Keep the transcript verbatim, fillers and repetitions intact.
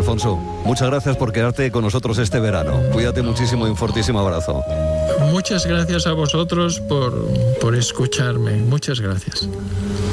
Alfonso, muchas gracias por quedarte con nosotros este verano. Cuídate muchísimo y un fortísimo abrazo. Muchas gracias a vosotros por, por escucharme. Muchas gracias.